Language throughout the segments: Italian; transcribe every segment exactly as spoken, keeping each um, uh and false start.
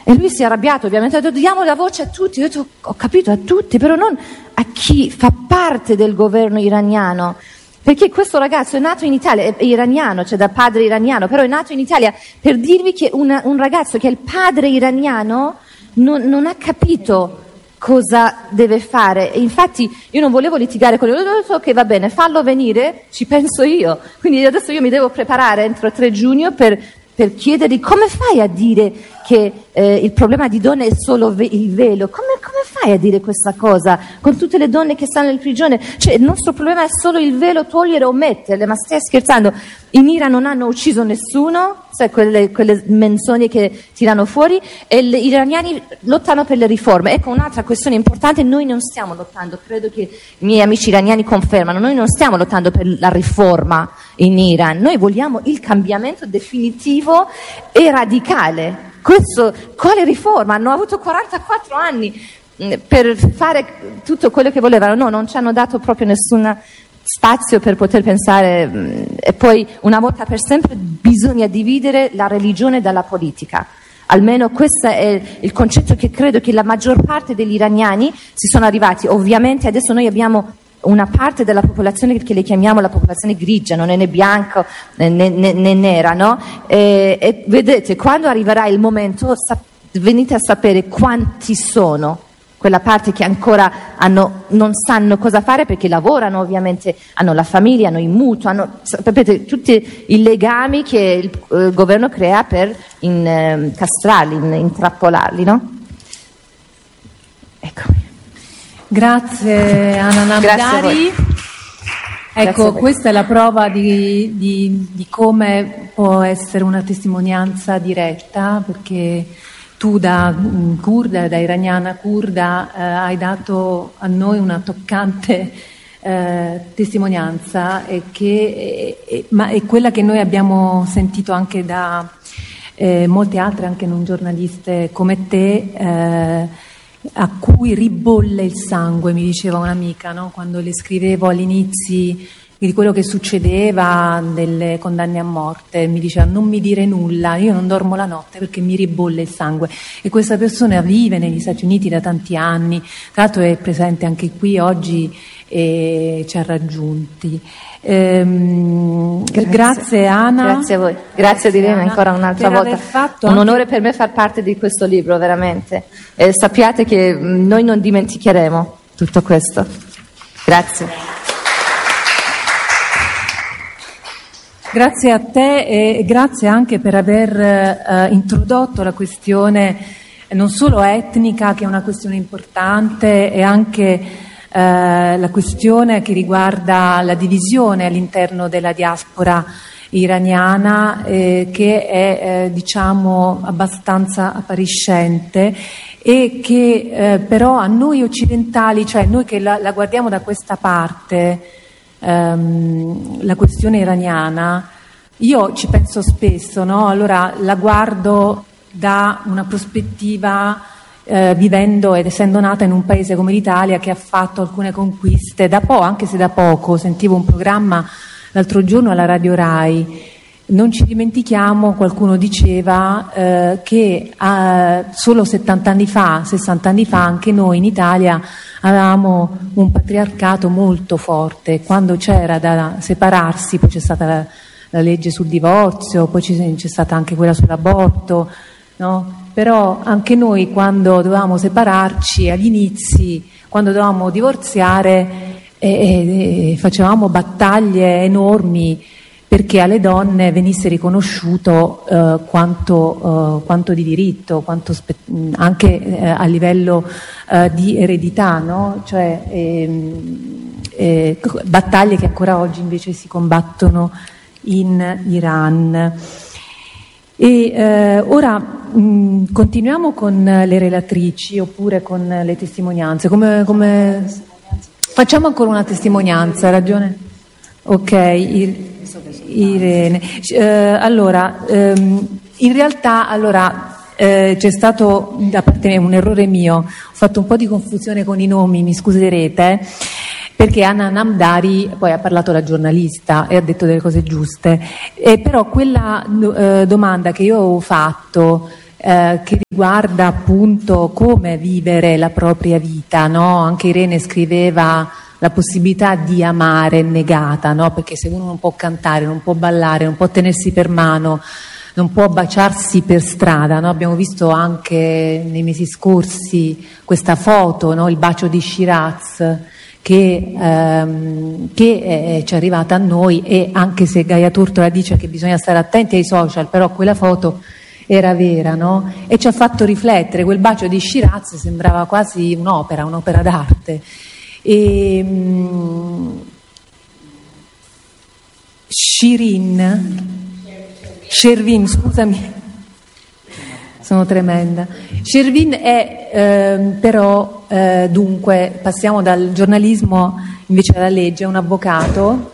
E lui si è arrabbiato, ovviamente, ha detto diamo la voce a tutti. Io ho detto, ho capito, a tutti, però non a chi fa parte del governo iraniano. Perché questo ragazzo è nato in Italia, è iraniano, cioè da padre iraniano, però è nato in Italia, per dirvi che una, un ragazzo che è il padre iraniano non, non ha capito cosa deve fare. E infatti io non volevo litigare con lui, ho detto che va bene, fallo venire, ci penso io. Quindi adesso io mi devo preparare entro tre giugno per, per chiedergli come fai a dire che eh, il problema di donne è solo ve- il velo. Come, come fai a dire questa cosa con tutte le donne che stanno in prigione? Cioè il nostro problema è solo il velo, togliere o metterle, ma stai scherzando? In Iran non hanno ucciso nessuno, sai, quelle, quelle menzogne che tirano fuori, e gli iraniani lottano per le riforme. Ecco un'altra questione importante, noi non stiamo lottando, credo che i miei amici iraniani confermano, noi non stiamo lottando per la riforma in Iran, noi vogliamo il cambiamento definitivo e radicale. Questo, quale riforma? Hanno avuto quarantaquattro anni per fare tutto quello che volevano, no, non ci hanno dato proprio nessun spazio per poter pensare. E poi una volta per sempre bisogna dividere la religione dalla politica. Almeno questo è il concetto che credo che la maggior parte degli iraniani si sono arrivati. Ovviamente adesso noi abbiamo una parte della popolazione che le chiamiamo la popolazione grigia, non è né bianca né, né, né nera, no? E, e vedete, quando arriverà il momento sa- venite a sapere quanti sono quella parte che ancora hanno, non sanno cosa fare perché lavorano, ovviamente hanno la famiglia, hanno i mutui, hanno, sapete, tutti i legami che il, il governo crea per incastrarli, in, intrappolarli, no? Ecco. Grazie Anna Namdari. Ecco, questa è la prova di, di, di come può essere una testimonianza diretta, perché tu da curda, da iraniana curda, eh, hai dato a noi una toccante eh, testimonianza, e che, e, ma è quella che noi abbiamo sentito anche da eh, molte altre, anche non giornaliste come te, eh, a cui ribolle il sangue, mi diceva un'amica, no? Quando le scrivevo all'inizio di quello che succedeva, delle condanne a morte, mi diceva non mi dire nulla, io non dormo la notte perché mi ribolle il sangue. E questa persona vive negli Stati Uniti da tanti anni, tra l'altro è presente anche qui oggi e ci ha raggiunti. Ehm, grazie. grazie Anna. Grazie a voi, grazie di Irene ancora un'altra volta. Un anche... onore per me far parte di questo libro, veramente. E sappiate che noi non dimenticheremo tutto questo. Grazie. Grazie a te e grazie anche per aver eh, introdotto la questione non solo etnica, che è una questione importante, e anche eh, la questione che riguarda la divisione all'interno della diaspora iraniana, eh, che è eh, diciamo abbastanza appariscente, e che eh, però a noi occidentali, cioè noi che la, la guardiamo da questa parte, ehm, la questione iraniana, io ci penso spesso, no? Allora la guardo da una prospettiva eh, vivendo ed essendo nata in un paese come l'Italia, che ha fatto alcune conquiste da poco, anche se da poco. Sentivo un programma l'altro giorno alla Radio Rai, non ci dimentichiamo, qualcuno diceva eh, che eh, solo settanta anni fa, sessanta anni fa, anche noi in Italia avevamo un patriarcato molto forte. Quando c'era da separarsi, poi c'è stata la, la legge sul divorzio, poi c'è, c'è stata anche quella sull'aborto, no? Però anche noi, quando dovevamo separarci agli inizi, quando dovevamo divorziare, eh, eh, facevamo battaglie enormi perché alle donne venisse riconosciuto eh, quanto, eh, quanto di diritto, quanto spe- anche eh, a livello eh, di eredità, no? Cioè, ehm, eh, battaglie che ancora oggi invece si combattono in Iran. E eh, ora mh, continuiamo con le relatrici oppure con le testimonianze. Come, come... Facciamo ancora una testimonianza, hai ragione? Ok, Ir- Irene. Eh, allora, ehm, in realtà allora, eh, c'è stato da parte mia un errore mio, ho fatto un po' di confusione con i nomi, mi scuserete, perché Anna Namdari poi ha parlato da giornalista e ha detto delle cose giuste, e però quella eh, domanda che io ho fatto eh, che riguarda appunto come vivere la propria vita, no? Anche Irene scriveva la possibilità di amare negata, no? Perché se uno non può cantare, non può ballare, non può tenersi per mano, non può baciarsi per strada, no? Abbiamo visto anche nei mesi scorsi questa foto, no? Il bacio di Shiraz, che, ehm, che è, ci è arrivata a noi, e anche se Gaia Tortora dice che bisogna stare attenti ai social, però quella foto era vera, no? E ci ha fatto riflettere. Quel bacio di Shiraz sembrava quasi un'opera, un'opera d'arte. E, um, Shirin Shervin, scusami, sono tremenda. Shervin è eh, però eh, dunque passiamo dal giornalismo invece alla legge, è un avvocato,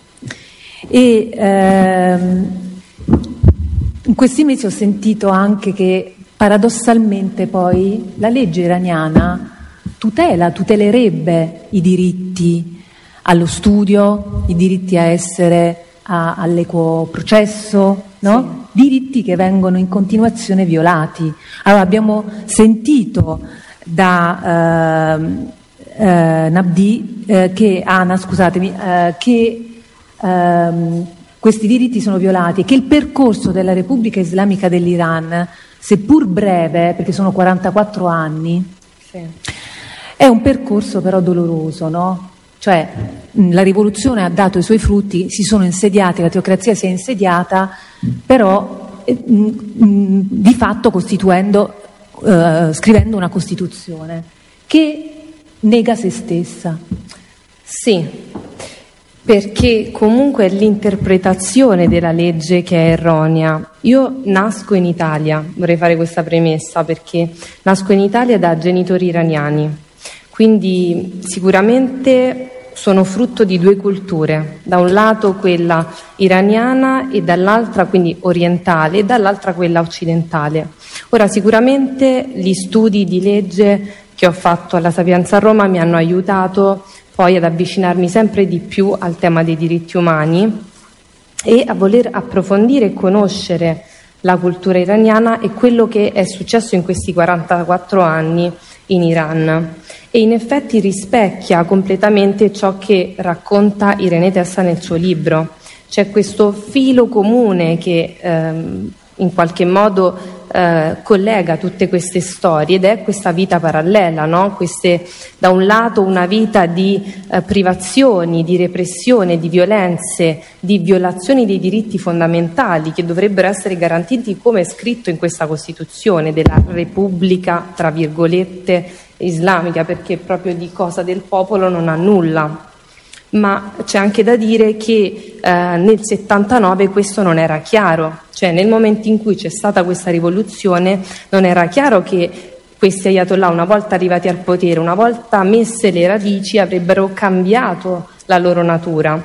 e ehm, in questi mesi ho sentito anche che paradossalmente poi la legge iraniana tutela, tutelerebbe i diritti allo studio, i diritti a essere a, all'equo processo, no? Sì. Diritti che vengono in continuazione violati. Allora abbiamo sentito da eh, eh, Nabdi eh, che Ana, scusatemi, eh, che ehm, questi diritti sono violati, che il percorso della Repubblica Islamica dell'Iran, seppur breve, perché sono quarantaquattro anni, sì, è un percorso però doloroso, no? Cioè la rivoluzione ha dato i suoi frutti, si sono insediati, la teocrazia si è insediata, però eh, mh, di fatto costituendo, eh, scrivendo una Costituzione che nega se stessa. Sì, perché comunque è l'interpretazione della legge che è erronea. Io nasco in Italia, vorrei fare questa premessa, perché nasco in Italia da genitori iraniani. Quindi sicuramente sono frutto di due culture, da un lato quella iraniana e dall'altra, quindi orientale, e dall'altra quella occidentale. Ora sicuramente gli studi di legge che ho fatto alla Sapienza a Roma mi hanno aiutato poi ad avvicinarmi sempre di più al tema dei diritti umani e a voler approfondire e conoscere la cultura iraniana e quello che è successo in questi quarantaquattro anni in Iran. E in effetti rispecchia completamente ciò che racconta Irene Tessa nel suo libro. C'è questo filo comune che ehm, in qualche modo eh, collega tutte queste storie ed è questa vita parallela, no? Queste, da un lato una vita di eh, privazioni, di repressione, di violenze, di violazioni dei diritti fondamentali che dovrebbero essere garantiti come è scritto in questa Costituzione della Repubblica, tra virgolette, islamica, perché proprio di cosa del popolo non ha nulla. Ma c'è anche da dire che eh, nel settantanove questo non era chiaro, cioè nel momento in cui c'è stata questa rivoluzione non era chiaro che questi ayatollah, una volta arrivati al potere, una volta messe le radici, avrebbero cambiato la loro natura.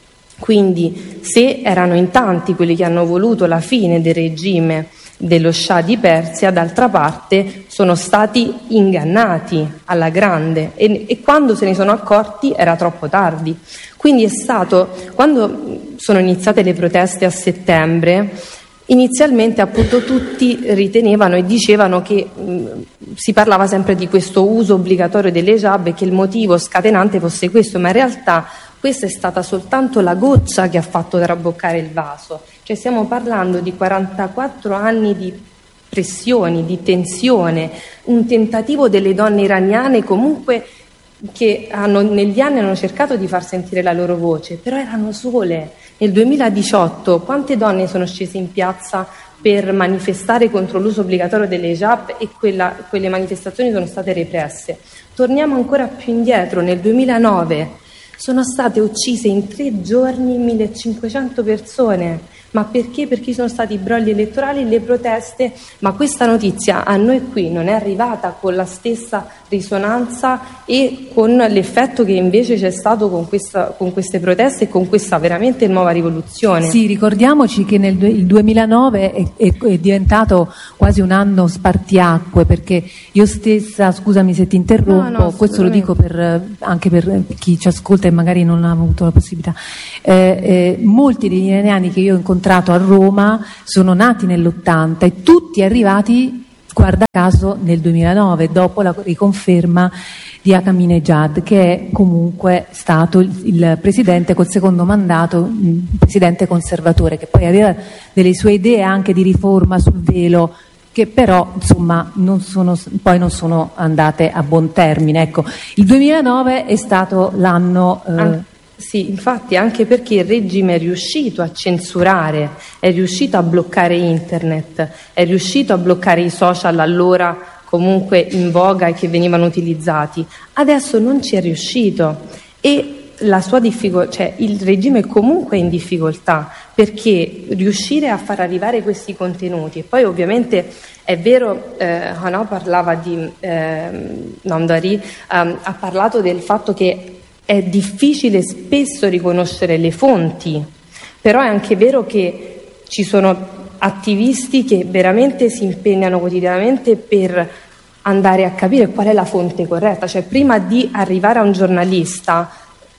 Quindi se erano in tanti quelli che hanno voluto la fine del regime dello Shah di Persia, d'altra parte sono stati ingannati alla grande e, e quando se ne sono accorti era troppo tardi. Quindi è stato, quando sono iniziate le proteste a settembre, inizialmente appunto tutti ritenevano e dicevano che mh, si parlava sempre di questo uso obbligatorio dell'hijab e che il motivo scatenante fosse questo, ma in realtà questa è stata soltanto la goccia che ha fatto traboccare il vaso. Cioè stiamo parlando di quarantaquattro anni di pressioni, di tensione, un tentativo delle donne iraniane comunque che hanno, negli anni hanno cercato di far sentire la loro voce, però erano sole. Nel duemiladiciotto quante donne sono scese in piazza per manifestare contro l'uso obbligatorio dell'hijab e quella, quelle manifestazioni sono state represse. Torniamo ancora più indietro, nel duemilanove sono state uccise in tre giorni millecinquecento persone. Ma perché? Perché ci sono stati i brogli elettorali, le proteste, ma questa notizia a noi qui non è arrivata con la stessa risonanza e con l'effetto che invece c'è stato con, questa, con queste proteste e con questa veramente nuova rivoluzione. Sì, ricordiamoci che nel il duemilanove è, è, è diventato quasi un anno spartiacque, perché io stessa, scusami se ti interrompo, no, no, questo lo dico per, anche per chi ci ascolta e magari non ha avuto la possibilità, eh, eh, molti degli iraniani che io ho incontrato incontrato a Roma sono nati nell'ottanta e tutti arrivati, guarda caso, nel duemilanove, dopo la riconferma di Ahmadinejad, che è comunque stato il, il presidente col secondo mandato, un presidente conservatore, che poi aveva delle sue idee anche di riforma sul velo, che però insomma non sono, poi non sono andate a buon termine. Ecco, il duemilanove è stato l'anno... Eh, ah, sì, infatti, anche perché il regime è riuscito a censurare, è riuscito a bloccare internet, è riuscito a bloccare i social allora comunque in voga e che venivano utilizzati. Adesso non ci è riuscito e la sua difficoltà, cioè il regime è comunque in difficoltà, perché riuscire a far arrivare questi contenuti, e poi ovviamente è vero, eh, Hanau parlava di eh, Namdari, um, ha parlato del fatto che è difficile spesso riconoscere le fonti, però è anche vero che ci sono attivisti che veramente si impegnano quotidianamente per andare a capire qual è la fonte corretta, cioè prima di arrivare a un giornalista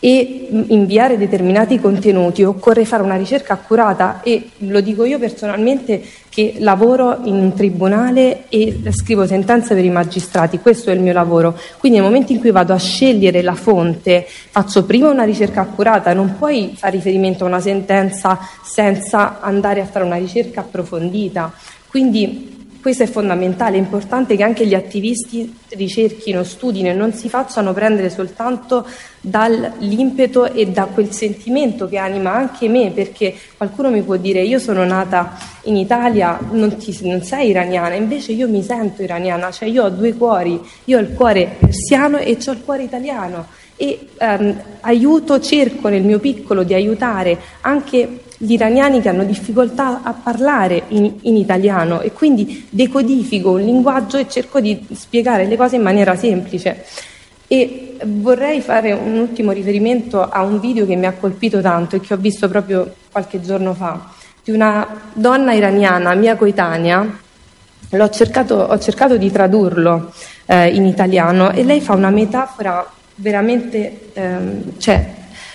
e inviare determinati contenuti occorre fare una ricerca accurata, e lo dico io personalmente che lavoro in un tribunale e scrivo sentenze per i magistrati, questo è il mio lavoro, quindi nel momento in cui vado a scegliere la fonte faccio prima una ricerca accurata, non puoi fare riferimento a una sentenza senza andare a fare una ricerca approfondita, quindi questo è fondamentale, è importante che anche gli attivisti ricerchino, studino e non si facciano prendere soltanto dall'impeto e da quel sentimento che anima anche me, perché qualcuno mi può dire io sono nata in Italia, non, ti, non sei iraniana, invece io mi sento iraniana, cioè io ho due cuori, io ho il cuore persiano e ho il cuore italiano e ehm, aiuto, cerco nel mio piccolo di aiutare anche gli iraniani che hanno difficoltà a parlare in, in italiano, e quindi decodifico un linguaggio e cerco di spiegare le cose in maniera semplice. E vorrei fare un ultimo riferimento a un video che mi ha colpito tanto e che ho visto proprio qualche giorno fa, di una donna iraniana mia coetanea. L'ho cercato, ho cercato di tradurlo eh, in italiano, e lei fa una metafora veramente, ehm, cioè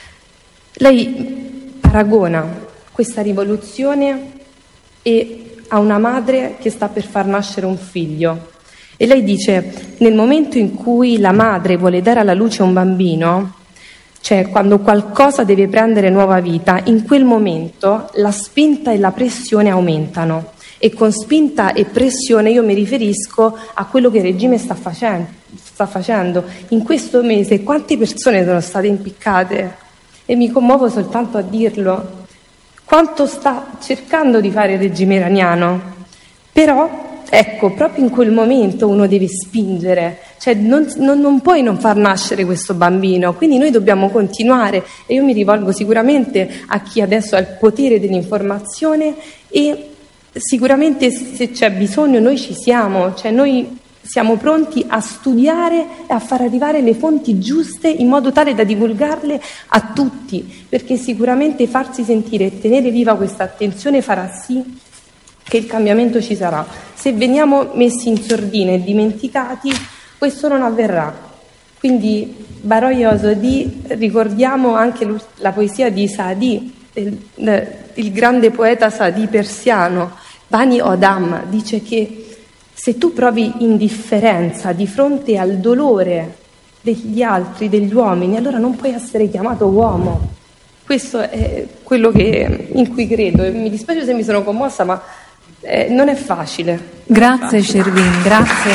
lei paragona questa rivoluzione e a una madre che sta per far nascere un figlio, e lei dice: nel momento in cui la madre vuole dare alla luce un bambino, cioè quando qualcosa deve prendere nuova vita, in quel momento la spinta e la pressione aumentano, e con spinta e pressione io mi riferisco a quello che il regime sta facendo, sta facendo. In questo mese quante persone sono state impiccate, e mi commuovo soltanto a dirlo, quanto sta cercando di fare il regime iraniano, però ecco, proprio in quel momento uno deve spingere, cioè non, non, non puoi non far nascere questo bambino, quindi noi dobbiamo continuare, e io mi rivolgo sicuramente a chi adesso ha il potere dell'informazione, e sicuramente se c'è bisogno noi ci siamo, cioè noi siamo pronti a studiare e a far arrivare le fonti giuste in modo tale da divulgarle a tutti, perché sicuramente farsi sentire e tenere viva questa attenzione farà sì che il cambiamento ci sarà. Se veniamo messi in sordina e dimenticati, questo non avverrà. Quindi Baroye Ozodi, ricordiamo anche la poesia di Saadi, il, il grande poeta Saadi persiano. Bani Odam dice che se tu provi indifferenza di fronte al dolore degli altri, degli uomini, allora non puoi essere chiamato uomo. Questo è quello che, in cui credo, e mi dispiace se mi sono commossa, ma eh, non è facile. Grazie Shervin, grazie.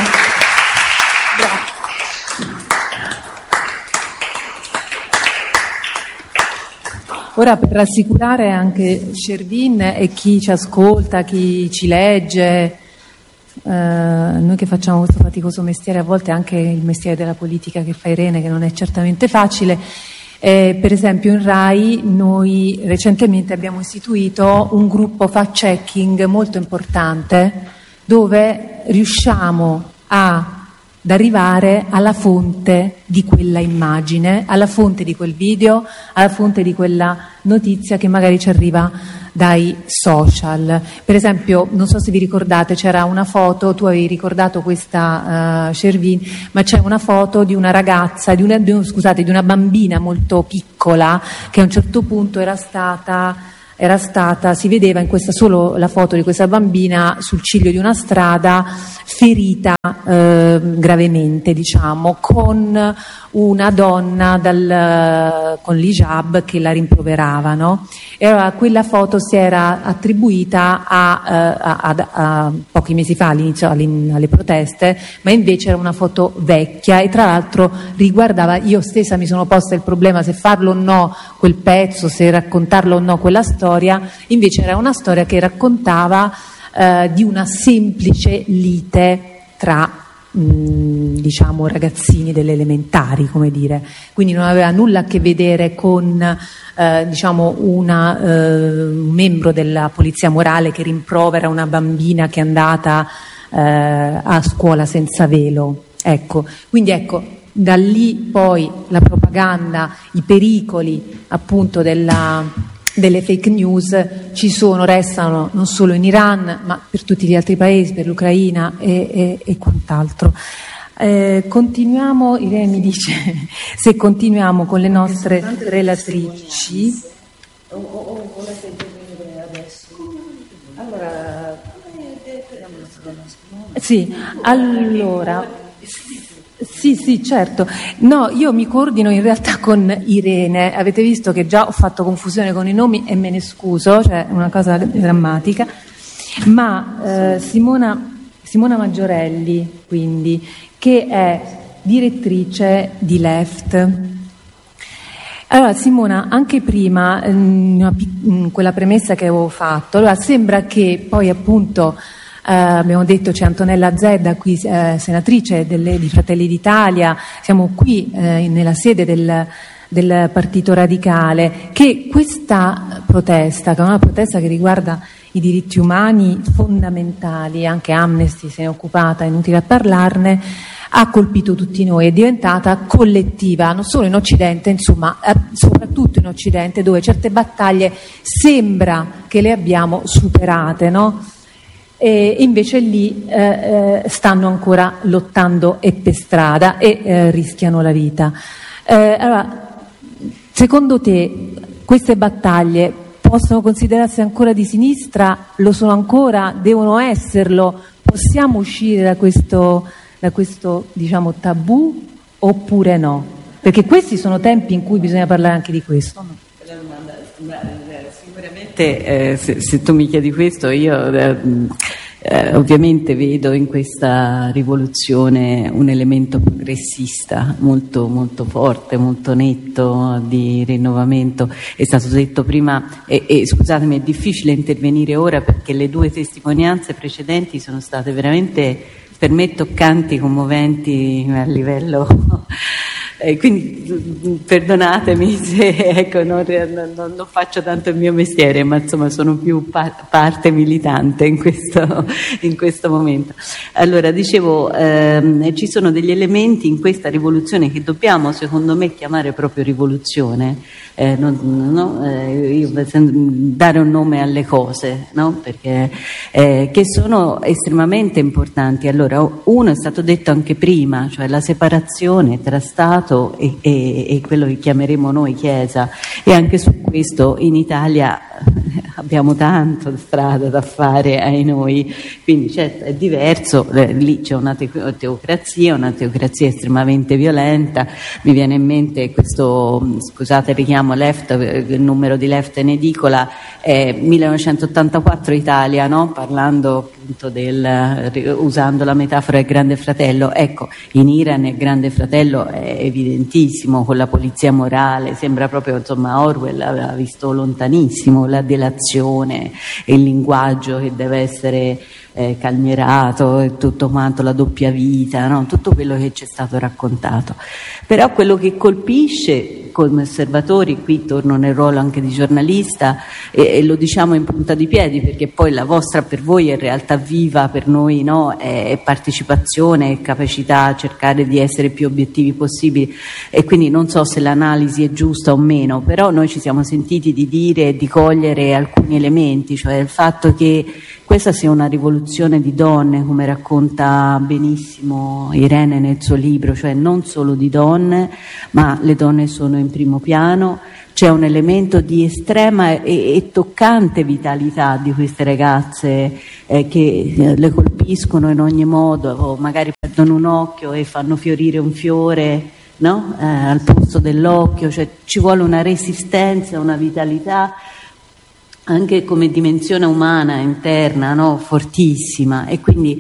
Grazie. Ora, per rassicurare anche Shervin e chi ci ascolta, chi ci legge, Uh, noi che facciamo questo faticoso mestiere, a volte anche il mestiere della politica che fa Irene, che non è certamente facile, eh, per esempio in RAI noi recentemente abbiamo istituito un gruppo fact-checking molto importante, dove riusciamo a ad arrivare alla fonte di quella immagine, alla fonte di quel video, alla fonte di quella notizia che magari ci arriva dai social. Per esempio, non so se vi ricordate, c'era una foto, tu avevi ricordato questa uh, Shervin, ma c'è una foto di una ragazza, di una, di un, scusate, di una bambina molto piccola che a un certo punto era stata era stata, si vedeva in questa solo la foto di questa bambina sul ciglio di una strada, ferita eh, gravemente, diciamo, con una donna dal, con l'hijab che la rimproverava, no? E allora quella foto si era attribuita a, a, a, a pochi mesi fa, all'inizio alle, alle proteste, ma invece era una foto vecchia e tra l'altro riguardava, io stessa mi sono posta il problema se farlo o no quel pezzo, se raccontarlo o no quella storia, invece era una storia che raccontava eh, di una semplice lite tra diciamo ragazzini delle elementari, come dire, quindi non aveva nulla a che vedere con eh, diciamo una, eh, un membro della polizia morale che rimprovera una bambina che è andata eh, a scuola senza velo, ecco, quindi ecco, da lì poi la propaganda, i pericoli appunto della delle fake news ci sono, restano non solo in Iran ma per tutti gli altri paesi, per l'Ucraina e, e, e quant'altro. Eh, continuiamo, Irene mi dice se continuiamo con le nostre relatrici. O, o, o volete intervenire adesso? Allora, sì, allora. Sì, sì, certo. No, io mi coordino in realtà con Irene. Avete visto che già ho fatto confusione con i nomi e me ne scuso, cioè una cosa drammatica. Ma eh, Simona, Simona Maggiorelli, quindi, che è direttrice di Left. Allora, Simona, anche prima, in quella premessa che avevo fatto, allora sembra che poi appunto Uh, abbiamo detto c'è Antonella Zedda qui, eh, senatrice delle, di Fratelli d'Italia, siamo qui eh, nella sede del, del Partito Radicale, che questa protesta, che è una protesta che riguarda i diritti umani fondamentali, anche Amnesty se ne è occupata, è inutile parlarne, ha colpito tutti noi, è diventata collettiva, non solo in Occidente, insomma, eh, soprattutto in Occidente, dove certe battaglie sembra che le abbiamo superate, no? E invece lì eh, eh, stanno ancora lottando e per strada e eh, rischiano la vita. Eh, allora, secondo te queste battaglie possono considerarsi ancora di sinistra? Lo sono ancora? Devono esserlo? Possiamo uscire da questo, da questo diciamo tabù oppure no? Perché questi sono tempi in cui bisogna parlare anche di questo, no? Sicuramente eh, se, se tu mi chiedi questo io eh, eh, ovviamente vedo in questa rivoluzione un elemento progressista molto, molto forte, molto netto di rinnovamento. È stato detto prima e, e scusatemi, è difficile intervenire ora perché le due testimonianze precedenti sono state veramente per me toccanti, commoventi a livello Eh, quindi perdonatemi se ecco, non, non, non faccio tanto il mio mestiere, ma insomma sono più pa- parte militante in questo, in questo momento. Allora, dicevo, ehm, ci sono degli elementi in questa rivoluzione che dobbiamo, secondo me, chiamare proprio rivoluzione, eh, non, no? eh, io, dare un nome alle cose, no? Perché eh, che sono estremamente importanti. Allora, uno è stato detto anche prima, cioè la separazione tra Stato E, e, e quello che chiameremo noi Chiesa, e anche su questo in Italia abbiamo tanto strada da fare ai noi, quindi certo è diverso, eh, lì c'è una te- teocrazia, una teocrazia estremamente violenta. Mi viene in mente questo, scusate richiamo Left, il numero di Left in edicola è millenovecentottantaquattro Italia, no? Parlando appunto del, usando la metafora del Grande Fratello. Ecco, in Iran il Grande Fratello è evidentissimo, con la polizia morale, sembra proprio, insomma, Orwell aveva visto lontanissimo la delazione e il linguaggio che deve essere eh, calmierato e tutto quanto, la doppia vita, no? Tutto quello che ci è stato raccontato. Però quello che colpisce come osservatori, qui torno nel ruolo anche di giornalista e, e lo diciamo in punta di piedi perché poi la vostra per voi è realtà viva, per noi no, è, è partecipazione, è capacità a cercare di essere più obiettivi possibili, e quindi non so se l'analisi è giusta o meno, però noi ci siamo sentiti di dire e di cogliere alcuni elementi, cioè il fatto che questa sia una rivoluzione di donne, come racconta benissimo Irene nel suo libro, cioè non solo di donne, ma le donne sono in primo piano. C'è un elemento di estrema e, e toccante vitalità di queste ragazze eh, che eh, le colpiscono in ogni modo, o magari perdono un occhio e fanno fiorire un fiore, no? eh, al posto dell'occhio, cioè ci vuole una resistenza, una vitalità anche come dimensione umana interna, no? Fortissima, e quindi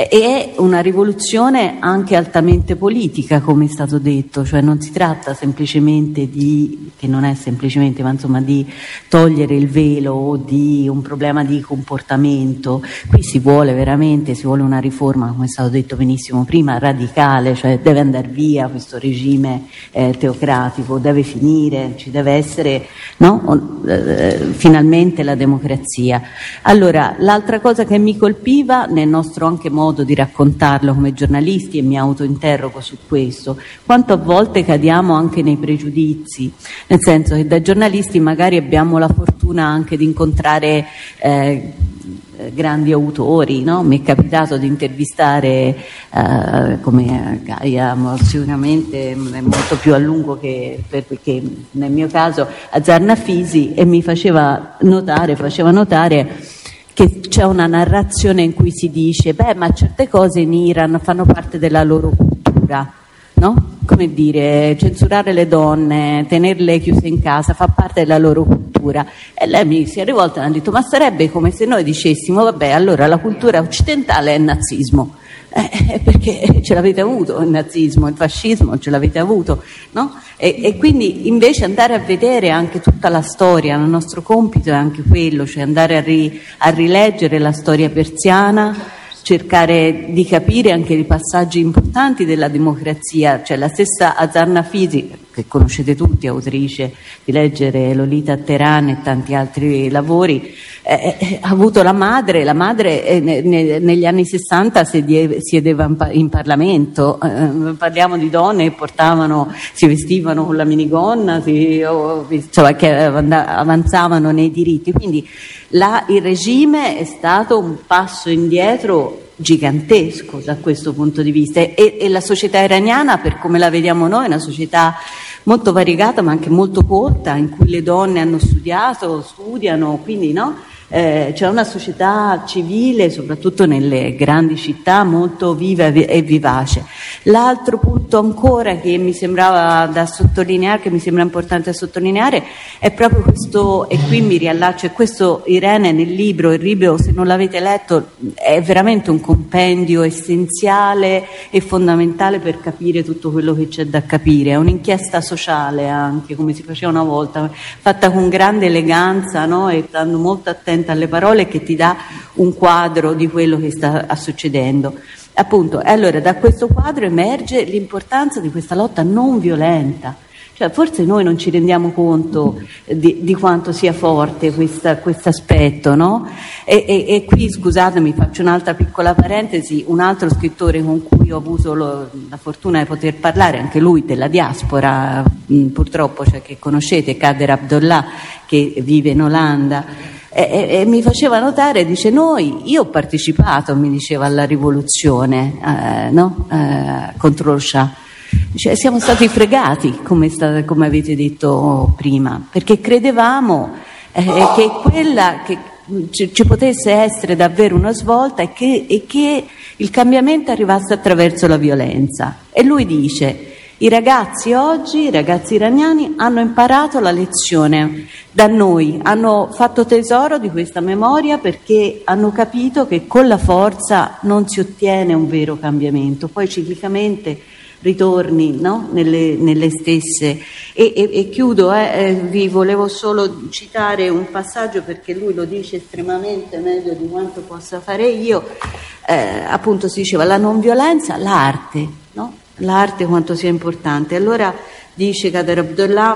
è una rivoluzione anche altamente politica, come è stato detto, cioè non si tratta semplicemente di, che non è semplicemente, ma insomma di togliere il velo o di un problema di comportamento. Qui si vuole veramente, si vuole una riforma, come è stato detto benissimo prima, radicale, cioè deve andare via questo regime eh, teocratico, deve finire, ci deve essere, no? eh, finalmente la democrazia. Allora, l'altra cosa che mi colpiva nel nostro anche modo di raccontarlo come giornalisti, e mi autointerrogo su questo, quanto a volte cadiamo anche nei pregiudizi, nel senso che da giornalisti magari abbiamo la fortuna anche di incontrare eh, grandi autori, no? Mi è capitato di intervistare eh, come Gaia, sicuramente è molto più a lungo che, perché nel mio caso Azar Nafisi, e mi faceva notare, faceva notare che c'è una narrazione in cui si dice beh, ma certe cose in Iran fanno parte della loro cultura, no? Come dire, censurare le donne, tenerle chiuse in casa fa parte della loro cultura. E lei mi si è rivolta e ha detto ma sarebbe come se noi dicessimo vabbè, allora la cultura occidentale è il nazismo, eh, perché ce l'avete avuto il nazismo, il fascismo ce l'avete avuto, no? E, e quindi invece andare a vedere anche tutta la storia, il nostro compito è anche quello, cioè andare a, ri, a rileggere la storia persiana, cercare di capire anche i passaggi importanti della democrazia, cioè la stessa Azar Nafisi, che conoscete tutti, autrice di leggere Lolita a Teheran e tanti altri lavori, eh, ha avuto la madre, la madre eh, ne, ne, negli anni sessanta siedeva, siedeva in, in Parlamento, eh, parliamo di donne che portavano, si vestivano con la minigonna, si, o, insomma, che avanzavano nei diritti, quindi la, il regime è stato un passo indietro gigantesco da questo punto di vista, e, e la società iraniana, per come la vediamo noi, è una società molto variegata ma anche molto colta, in cui le donne hanno studiato, studiano, quindi no? Eh, c'è una società civile, soprattutto nelle grandi città, molto viva e vivace. L'altro punto ancora che mi sembrava da sottolineare, che mi sembra importante da sottolineare, è proprio questo, e qui mi riallaccio, e questo Irene nel libro, il libro se non l'avete letto è veramente un compendio essenziale e fondamentale per capire tutto quello che c'è da capire, è un'inchiesta sociale anche, come si faceva una volta, fatta con grande eleganza, no? E stando molto attenta alle parole, che ti dà un quadro di quello che sta succedendo. Appunto, e allora da questo quadro emerge l'importanza di questa lotta non violenta. Cioè, forse noi non ci rendiamo conto di, di quanto sia forte questo aspetto, no? E, e, e qui, scusatemi, faccio un'altra piccola parentesi, un altro scrittore con cui ho avuto lo, la fortuna di poter parlare, anche lui della diaspora, mh, purtroppo, cioè, che conoscete, Kader Abdollah, che vive in Olanda, E, e, e mi faceva notare, dice, noi, io ho partecipato, mi diceva, alla rivoluzione eh, no? eh, contro lo Shah, dice, siamo stati fregati, come, sta, come avete detto prima, perché credevamo eh, che quella che ci, ci potesse essere davvero una svolta e che, e che il cambiamento arrivasse attraverso la violenza. E lui dice, i ragazzi oggi, i ragazzi iraniani, hanno imparato la lezione da noi, hanno fatto tesoro di questa memoria, perché hanno capito che con la forza non si ottiene un vero cambiamento, poi ciclicamente ritorni, no? nelle, nelle stesse. E, e, e chiudo, eh, eh, vi volevo solo citare un passaggio, perché lui lo dice estremamente meglio di quanto possa fare io, eh, appunto si diceva la non violenza, l'arte, no? L'arte quanto sia importante. Allora dice Kader Abdollah,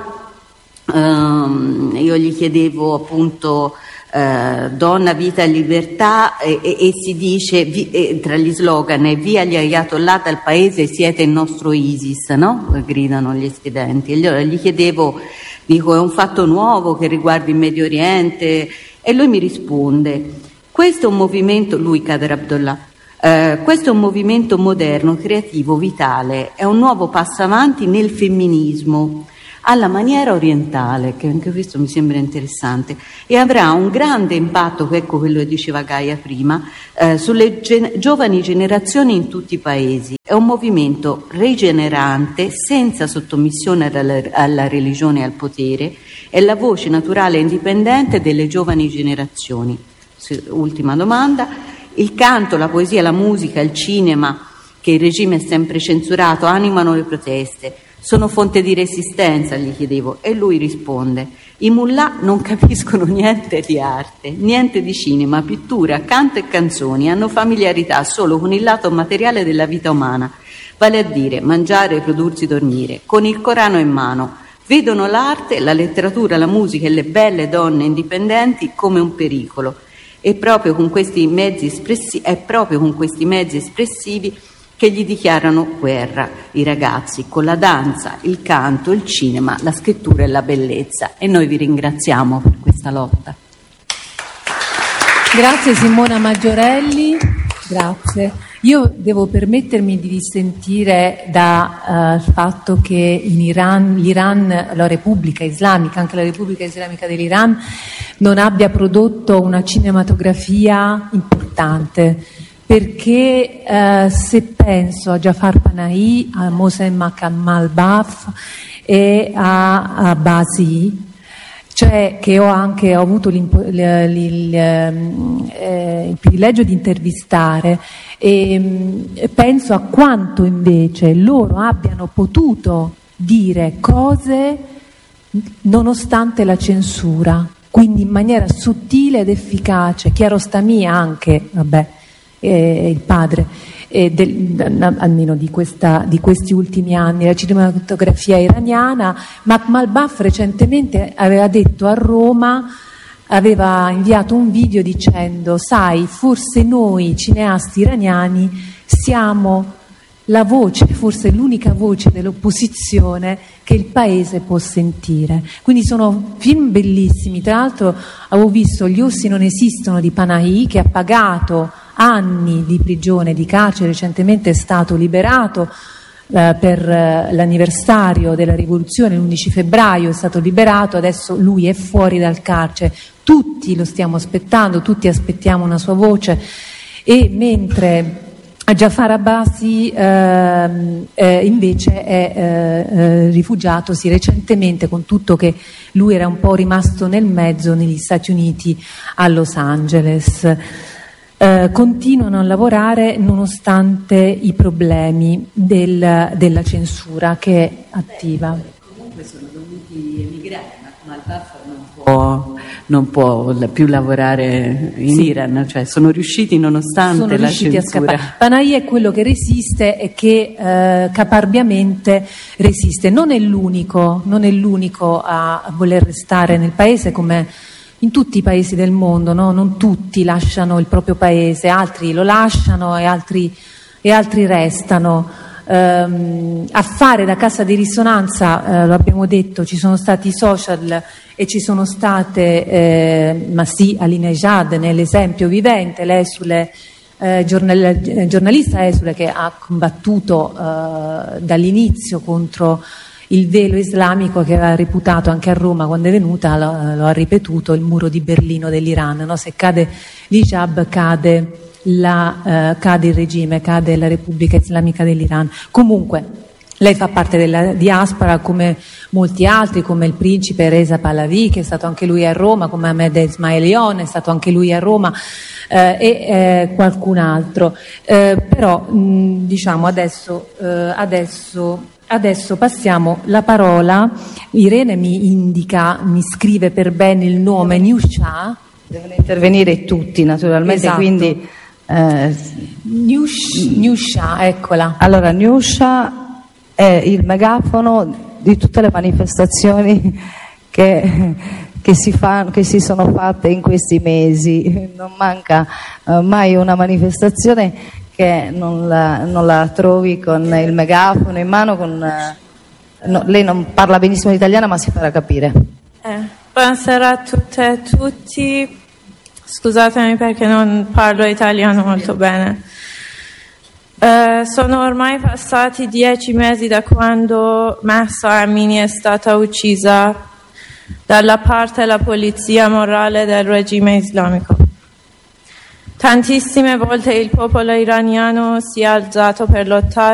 ehm, io gli chiedevo appunto eh, donna, vita e libertà, e, e, e si dice vi, e, tra gli slogan è via gli ayatollah dal paese, siete il nostro ISIS, no? Gridano gli studenti. E allora gli chiedevo, dico, è un fatto nuovo che riguarda il Medio Oriente? E lui mi risponde, Questo è un movimento, lui Kader Abdullah, eh, questo è un movimento moderno, creativo, vitale, è un nuovo passo avanti nel femminismo, alla maniera orientale, che anche questo mi sembra interessante, e avrà un grande impatto, ecco quello che diceva Gaia prima, eh, sulle gen- giovani generazioni in tutti i paesi. È un movimento rigenerante, senza sottomissione alla, alla religione e al potere, è la voce naturale e indipendente delle giovani generazioni. Ultima domanda: il canto, la poesia, la musica, il cinema, che il regime ha sempre censurato, animano le proteste, sono fonte di resistenza, gli chiedevo, e lui risponde: i mullah non capiscono niente di arte, niente di cinema, pittura, canto e canzoni, hanno familiarità solo con il lato materiale della vita umana, vale a dire mangiare, prodursi, dormire, con il Corano in mano. Vedono l'arte, la letteratura, la musica e le belle donne indipendenti come un pericolo. E proprio con questi mezzi espressi, è proprio con questi mezzi espressivi che gli dichiarano guerra i ragazzi, con la danza, il canto, il cinema, la scrittura e la bellezza. E noi vi ringraziamo per questa lotta. Grazie Simona Maggiorelli, grazie. Io devo permettermi di dissentire dal uh, fatto che in Iran, l'Iran, la Repubblica Islamica, anche la Repubblica Islamica dell'Iran, non abbia prodotto una cinematografia importante. Perché eh, se penso a Jafar Panahi, a Mohsen Kamal Baf e a, a Basi, cioè che ho anche ho avuto il, il, il, eh, il privilegio di intervistare, e eh, penso a quanto invece loro abbiano potuto dire cose nonostante la censura, quindi in maniera sottile ed efficace. Kiarostami anche, vabbè, Eh, il padre eh, del, almeno di, questa, di questi ultimi anni, la cinematografia iraniana. Makmal Baf recentemente aveva detto a Roma, aveva inviato un video dicendo: sai, forse noi cineasti iraniani siamo la voce, forse l'unica voce dell'opposizione che il paese può sentire. Quindi sono film bellissimi. Tra l'altro avevo visto Gli ossi non esistono di Panahi, che ha pagato anni di prigione, di carcere, recentemente è stato liberato eh, per eh, l'anniversario della rivoluzione, l'undici febbraio è stato liberato, adesso lui è fuori dal carcere, tutti lo stiamo aspettando, tutti aspettiamo una sua voce. E mentre Jafar Abbasi eh, eh, invece è eh, eh, rifugiatosi recentemente, con tutto che lui era un po' rimasto nel mezzo, negli Stati Uniti, a Los Angeles. Eh, continuano a lavorare nonostante i problemi del, della censura che è attiva. Comunque sono dovuti emigrare, ma il Baf non può, non può più lavorare in sì. Iran, cioè sono riusciti nonostante sono la riusciti censura. A scappare. Panahi è quello che resiste e che eh, caparbiamente resiste. Non è l'unico, non è l'unico a, a voler restare nel paese, come in tutti i paesi del mondo, no? Non tutti lasciano il proprio paese, altri lo lasciano e altri, e altri restano. Ehm, a fare da cassa di risonanza, eh, lo abbiamo detto, ci sono stati i social e ci sono state, eh, ma sì, Alinejad nell'esempio vivente, l'esule, eh, giornal, giornalista esule che ha combattuto eh, dall'inizio contro il velo islamico, che aveva reputato anche a Roma quando è venuta, lo, lo ha ripetuto, il muro di Berlino dell'Iran, no? Se cade l'hijab cade, la, eh, cade il regime, cade la Repubblica Islamica dell'Iran. Comunque lei fa parte della diaspora come molti altri, come il principe Reza Pahlavi, che è stato anche lui a Roma, come Ahmed Esmailion è stato anche lui a Roma, eh, e eh, qualcun altro. Eh, però mh, diciamo adesso, eh, adesso Adesso passiamo la parola. Irene mi indica, mi scrive per bene il nome Newsha. Devono intervenire tutti naturalmente, esatto. Quindi eh, Newsha, eccola. Allora, Newsha è il megafono di tutte le manifestazioni che, che, si, fa, che si sono fatte in questi mesi. Non manca eh, mai una manifestazione che non la, non la trovi con il megafono in mano, con, no, lei non parla benissimo l'italiano ma si farà capire. Eh, buonasera a tutte e tutti. scusatemi perché non parlo italiano molto bene. Uh, sono ormai passati dieci mesi da quando Mahsa Amini è stata uccisa dalla parte della polizia morale del regime islamico. Tantissime volte il popolo iraniano si è alzato per lottare